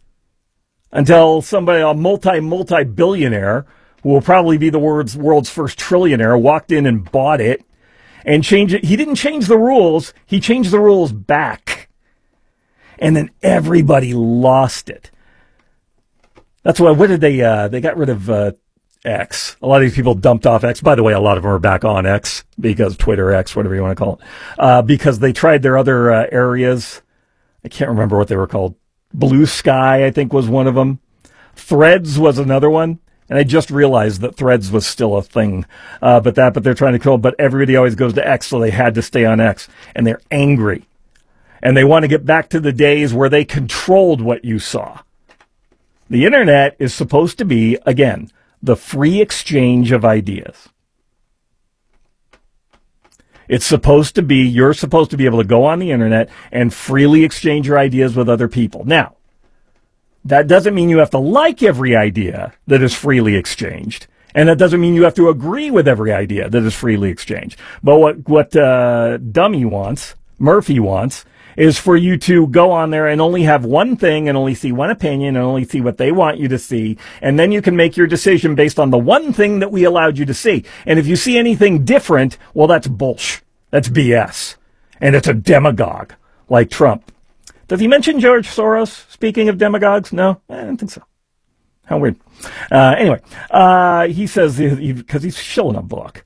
Until somebody, a multi, multi-billionaire, who will probably be the world's, world's first trillionaire, walked in and bought it and changed it. He didn't change the rules. He changed the rules back. And then everybody lost it. That's why, what did they, uh, they got rid of, uh, X. A lot of these people dumped off X. By the way, a lot of them are back on X because Twitter X, whatever you want to call it, uh, because they tried their other uh, areas. I can't remember what they were called. Blue Sky, I think, was one of them. Threads was another one. And I just realized that Threads was still a thing. Uh, but that, but they're trying to control, but everybody always goes to X, so they had to stay on X. And they're angry. And they want to get back to the days where they controlled what you saw. The internet is supposed to be, again, the free exchange of ideas. It's supposed to be, you're supposed to be able to go on the internet and freely exchange your ideas with other people. Now, that doesn't mean you have to like every idea that is freely exchanged. And that doesn't mean you have to agree with every idea that is freely exchanged. But what, what, uh, Dummy wants, Murphy wants, is for you to go on there and only have one thing and only see one opinion and only see what they want you to see. And then you can make your decision based on the one thing that we allowed you to see. And if you see anything different, well, that's bullshit. That's B S. And it's a demagogue like Trump. Does he mention George Soros? Speaking of demagogues? No, I don't think so. How weird. Uh, anyway, uh, he says, because he, he's shilling a book.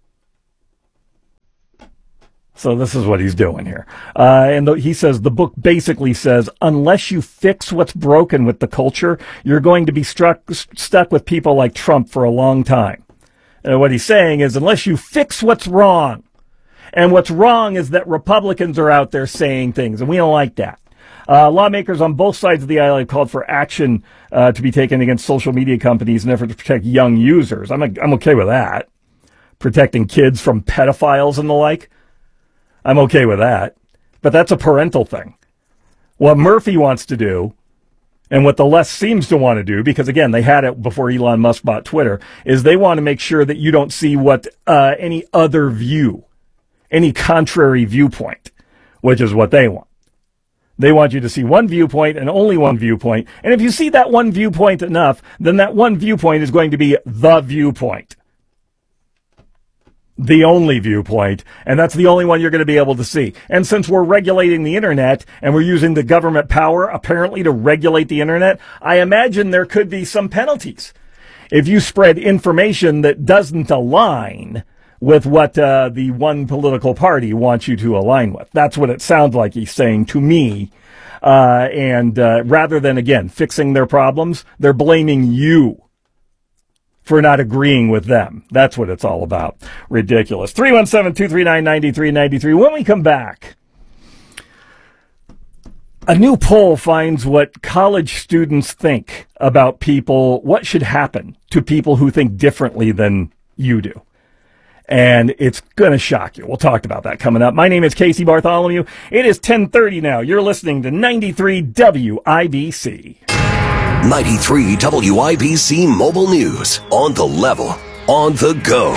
So this is what he's doing here. Uh, and the, he says, the book basically says, unless you fix what's broken with the culture, you're going to be struck, stuck with people like Trump for a long time. And what he's saying is, unless you fix what's wrong, and what's wrong is that Republicans are out there saying things, and we don't like that. Uh, lawmakers on both sides of the aisle have called for action uh, to be taken against social media companies in an effort to protect young users. I'm, a, I'm okay with that. Protecting kids from pedophiles and the like. I'm okay with that, but that's a parental thing. What Murphy wants to do, and what the left seems to want to do, because again, they had it before Elon Musk bought Twitter, is they want to make sure that you don't see what uh, any other view, any contrary viewpoint, which is what they want. They want you to see one viewpoint and only one viewpoint, and if you see that one viewpoint enough, then that one viewpoint is going to be the viewpoint. The only viewpoint, and that's the only one you're going to be able to see. And since we're regulating the internet, and we're using the government power, apparently, to regulate the internet, I imagine there could be some penalties. If you spread information that doesn't align with what uh, the one political party wants you to align with. That's what it sounds like he's saying to me. Uh, and uh, rather than, again, fixing their problems, they're blaming you for not agreeing with them. That's what it's all about. Ridiculous. three one seven, two three nine, nine three nine three. When we come back, a new poll finds what college students think about people, what should happen to people who think differently than you do. And it's going to shock you. We'll talk about that coming up. My name is Casey Bartholomew. It is ten thirty now. You're listening to ninety-three W I B C. ninety-three W I B C Mobile News. On the level, on the go.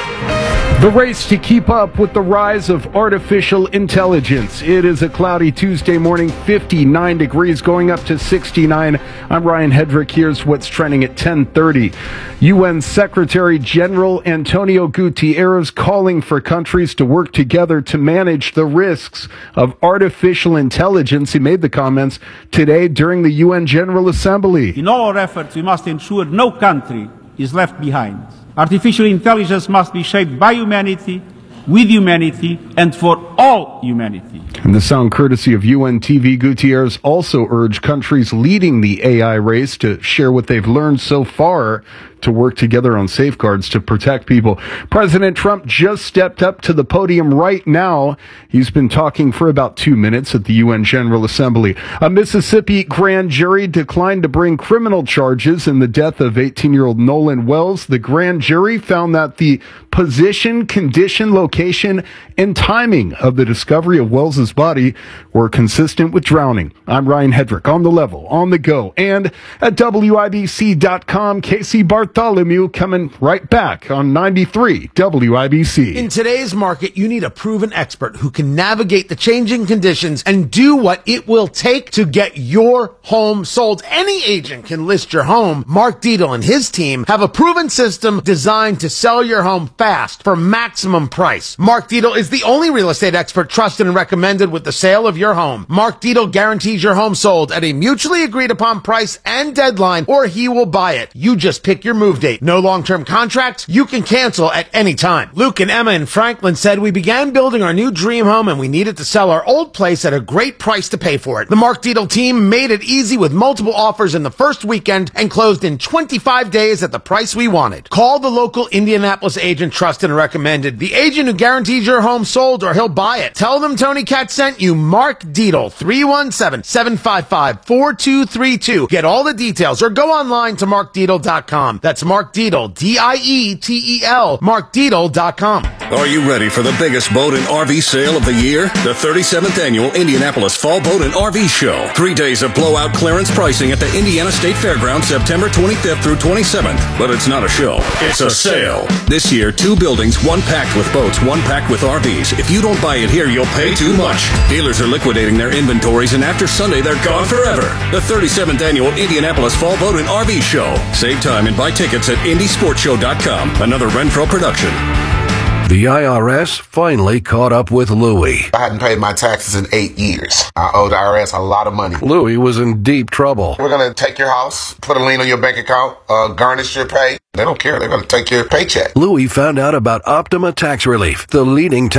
The race to keep up with the rise of artificial intelligence. It is a cloudy Tuesday morning, fifty-nine degrees, going up to sixty-nine. I'm Ryan Hedrick. Here's what's trending at ten thirty. U N Secretary General Antonio Guterres calling for countries to work together to manage the risks of artificial intelligence. He made the comments today during the U N General Assembly. In all our efforts, we must ensure no country is left behind. Artificial intelligence must be shaped by humanity, with humanity, and for all humanity. And the sound courtesy of U N T V. Guterres also urged countries leading the A I race to share what they've learned so far to work together on safeguards to protect people. President Trump just stepped up to the podium right now. He's been talking for about two minutes at the U N General Assembly. A Mississippi grand jury declined to bring criminal charges in the death of eighteen-year-old Nolan Wells. The grand jury found that the position, condition, location, and timing of the discovery of Wells's body were consistent with drowning. I'm Ryan Hedrick, on the level, on the go, and at W I B C dot com. Casey Bartholomew coming right back on ninety-three W I B C. In today's market, you need a proven expert who can navigate the changing conditions and do what it will take to get your home sold. Any agent can list your home. Mark Dietel and his team have a proven system designed to sell your home fast for maximum price. Mark Dietel is the only real estate expert trusted and recommended with the sale of your home. Mark Dietel guarantees your home sold at a mutually agreed upon price and deadline, or he will buy it. You just pick your move date. No long-term contracts. You can cancel at any time. Luke and Emma in Franklin said, we began building our new dream home and we needed to sell our old place at a great price to pay for it. The Mark Dietel team made it easy with multiple offers in the first weekend and closed in twenty-five days at the price we wanted. Call the local Indianapolis agent trusted and recommended. The agent who guarantees your home sold or he'll buy it. Tell them Tony Katz sent you. Mark Dietel, three one seven, seven five five, four two three two. Get all the details or go online to mark dietel dot com. That's Mark Dietel, D I E T E L, mark dietel dot com. Are you ready for the biggest boat and R V sale of the year? The thirty-seventh Annual Indianapolis Fall Boat and R V Show. Three days of blowout clearance pricing at the Indiana State Fairgrounds, September twenty-fifth through twenty-seventh. But it's not a show. It's a sale. This year, two buildings, one packed with boats, one packed with R Vs. If you don't buy it here, you'll pay too much. Dealers are liquidating their inventories, and after Sunday, they're gone forever. The thirty-seventh Annual Indianapolis Fall Boat and R V Show. Save time and buy tickets at indy sports show dot com. Another Renfro production. The I R S finally caught up with Louie. I hadn't paid my taxes in eight years. I owe the I R S a lot of money. Louie was in deep trouble. We're going to take your house, put a lien on your bank account, uh, garnish your pay. They don't care. They're going to take your paycheck. Louie found out about Optima Tax Relief, the leading tax